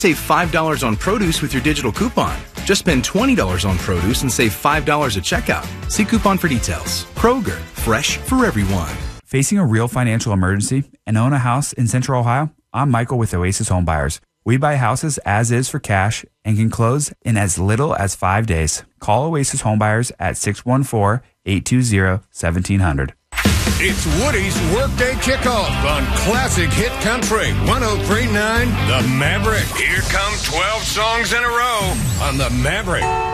Save $5 on produce with your digital coupon. Just spend $20 on produce and save $5 at checkout. See coupon for details. Kroger, fresh for everyone. Facing a real financial emergency and own a house in Central Ohio? I'm Michael with Oasis Home Buyers. We buy houses as is for cash and can close in as little as 5 days. Call Oasis Home Buyers at 614-820-1700. It's Woody's Workday Kickoff on Classic Hit Country 103.9 The Maverick. Here come 12 songs in a row on The Maverick.